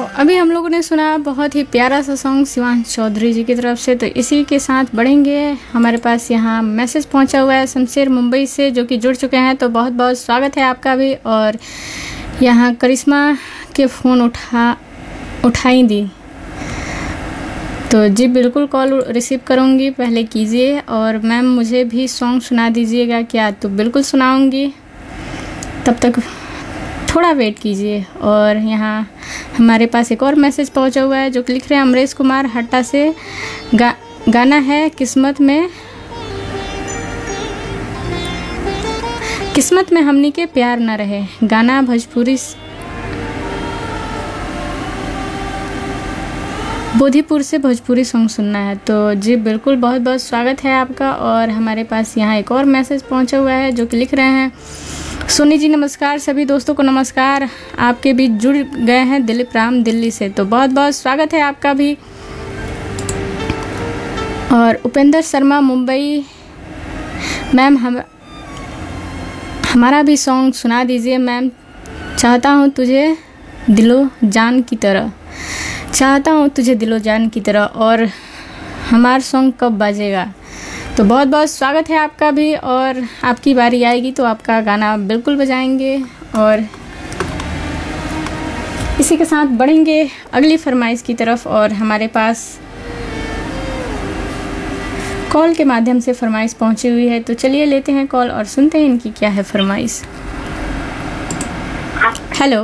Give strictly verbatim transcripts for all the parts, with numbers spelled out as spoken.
अभी हम लोगों ने सुना बहुत ही प्यारा सा सॉन्ग शिवांश चौधरी जी की तरफ से। तो इसी के साथ बढ़ेंगे। हमारे पास यहाँ मैसेज पहुँचा हुआ है शमशेर मुंबई से, जो कि जुड़ चुके हैं। तो बहुत बहुत स्वागत है आपका भी। और यहाँ करिश्मा के फ़ोन उठा उठाई दी, तो जी बिल्कुल कॉल रिसीव करूँगी, पहले कीजिए। और मैम मुझे भी सॉन्ग सुना दीजिएगा क्या? तो बिल्कुल सुनाऊँगी, तब तक थोड़ा वेट कीजिए। और यहाँ हमारे पास एक और मैसेज पहुँचा हुआ है, जो कि लिख रहे हैं अमरेश कुमार हट्टा से। गा, गाना है किस्मत में किस्मत में हमनी के प्यार न रहे। गाना भोजपुरी बोधीपुर से भोजपुरी सॉन्ग सुनना है। तो जी बिल्कुल बहुत बहुत स्वागत है आपका। और हमारे पास यहाँ एक और मैसेज पहुँचा हुआ है, जो कि लिख रहे हैं सोनी जी नमस्कार, सभी दोस्तों को नमस्कार, आपके बीच जुड़ गए हैं दिलीप राम दिल्ली से। तो बहुत बहुत स्वागत है आपका भी। और उपेंद्र शर्मा मुंबई, मैम हम हमारा भी सॉन्ग सुना दीजिए मैम। चाहता हूँ तुझे दिलो जान की तरह, चाहता हूँ तुझे दिलो जान की तरह। और हमारा सॉन्ग कब बाजेगा? तो बहुत बहुत स्वागत है आपका भी। और आपकी बारी आएगी तो आपका गाना बिल्कुल बजाएंगे। और इसी के साथ बढ़ेंगे अगली फरमाइश की तरफ। और हमारे पास कॉल के माध्यम से फरमाइश पहुंची हुई है। तो चलिए लेते हैं कॉल और सुनते हैं इनकी क्या है फरमाइश। हेलो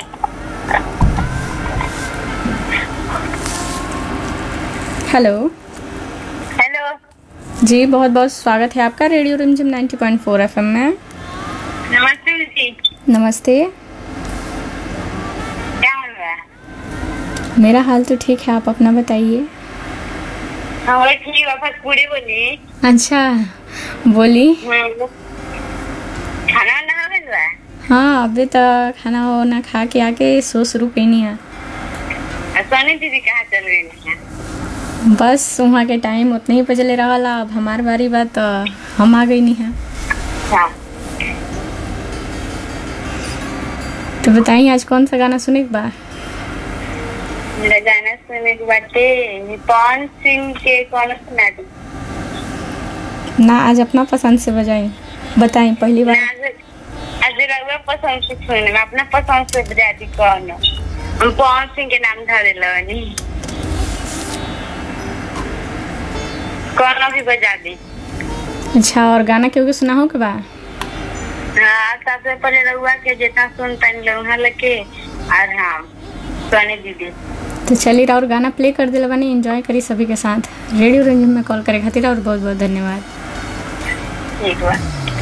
हेलो हेलो जी, बहुत बहुत स्वागत है आपका रेडियो रिमझिम नाइंटी पॉइंट फोर एफएम में। नमस्ते जी। नमस्ते। क्या हाल है? मेरा हाल तो ठीक है, आप अपना बताइए। हाँ ठीक है, बस पूरी बोली। अच्छा बोली। खाना ना मिल रहा है? हाँ अभी तो खाना वाना खा के आके सो शुरू कैनी है। सोनी दीदी कहाँ चल रही है? बस वहाँ के टाइम उतने ही बजले रहा। अब हमार बारी बात, हम आ गई नहीं है। हाँ। तो बताइए आज कौन सा गाना सुने के बाद? मेरा गाना सुनने के बाद निपॉन सिंह के कौन सुना दी? ना आज अपना पसंद से बजाई, बताएं पहली बार। आज रउआ पसंद से सुने, मैं अपना पसंद से बजा दी। कौन? हम पवन सिंह के नाम धरे लवनी, कौन भी बजा दी। अच्छा, और गाना क्यों सुना हो के बाद? हाँ सबसे पहले रउआ के जितना सुन पानी लोहा लगे। और हाँ सोनी दीदी। तो चलिए और गाना प्ले कर दिल बनी, एंजॉय करी सभी के साथ। रेडियो रिमझिम में कॉल करे खातिर और बहुत बहुत धन्यवाद। ठीक बा।